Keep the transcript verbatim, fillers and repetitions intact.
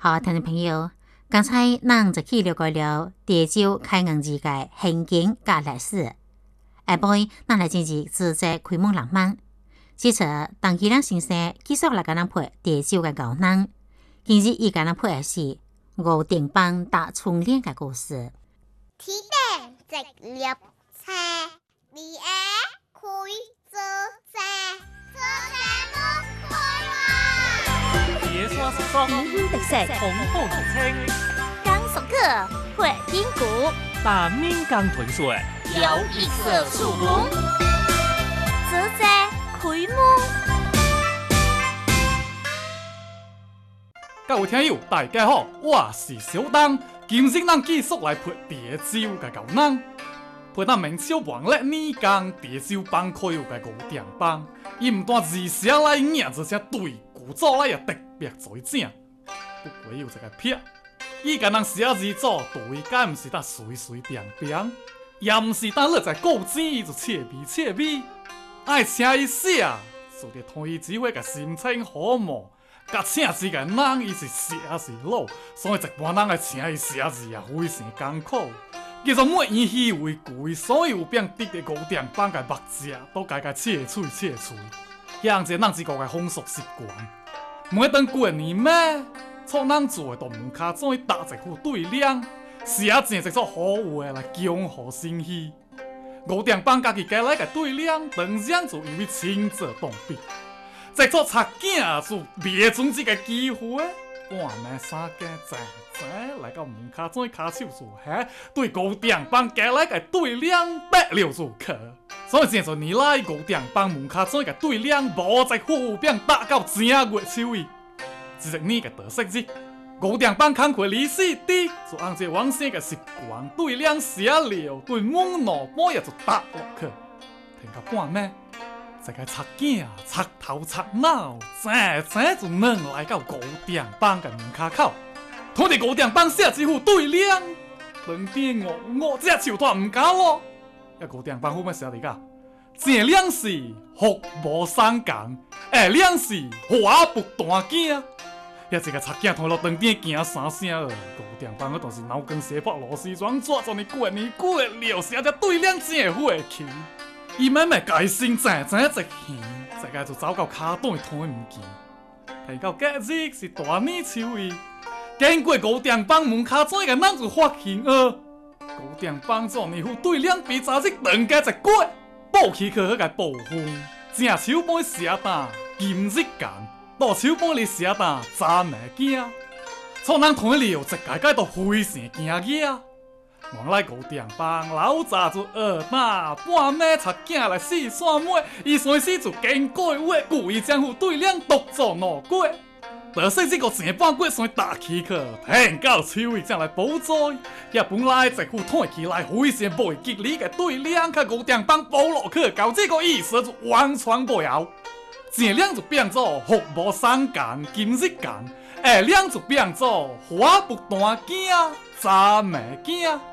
好，听众朋友，刚才咱就去了解了潮州开元字嘅行经甲历史。下晡咱来进行字节开幕浪漫。接着，当纪良先生继续来甲咱配潮州嘅牛郎，今日伊甲咱配嘅是吴定邦打春联嘅故事。 天顶直立车，二下开做车，做车木开啦！ 野山叔叔， 天空特色， 红红土青， 刚熟客会筋骨， 把面刚豚水， 有一色树红，做车开幕。 各位听友，大家好，我是小东。今日咱继续来配潮州嘅牛郎，配咱明朝王历年间潮州帮开有嘅五点帮，伊唔但字写来硬，而且对古早来也特别在正。不过有一个撇，伊甲人写字做对，敢唔是得随随便便，也唔是得落在稿纸就切笔切笔，爱请伊写，就得同伊指挥嘅心情好无。甲请字嘅人，伊是写是老，所以一般人来请伊写字也非常艰苦。叫做每以戏为贵，所以有变得嘅五点帮嘅目者都家家切喙切喙，养者咱自个嘅风俗习惯。每当过年咩，从咱做嘅到门口总会搭一副对联，写正一撮好话来恭贺新喜。五点帮家己家来嘅对联，当然就因为亲自动笔。这撮插件就别总这个机会，半暝三更静静来到门口，总卡手做下，对五点帮家来个对联八六入去。所以现在年来五点帮门口总个对联，无在虎变打到正月秋尾。这是你个特色之，五点帮慷慨历史的，就按照往昔个习惯，对联写了，对门路半夜就打落去，停到半暝。这个插件、插头、插脑，正正就能来到五点帮嘅门卡口。拖伫五点帮写一副对联，两边我我这手段唔假咯。一五点帮好咩写嚟噶？正两是福无三讲，下两是花不断惊。一这个插件拖落当边行三声，五点帮嗰度是脑筋写破螺丝庄，抓住你过年过了，写只对联真会去。伊慢慢改心静静一现，一个就走到卡档摊物件。提到假日是大年初二，经过五点帮门口做个咱就发现哦，五点帮做年副对联比早日两家一过，报起去迄个报风，正手本写单今日干，到手本里写单昨暝惊，从咱摊里有一家家都非常惊讶。原来五点帮老早就学打半暝插囝来四散尾，伊随时就经过话，故意将副对联独做两过。特说这个前半过先打起去，听到手尾才来补做。也本来一副看起来非常不会吉利的对联，甲五点帮补落去，到这个意思就完全不要。正联就变做福无三讲，今日讲；下联就变做花不断惊，昨暝惊。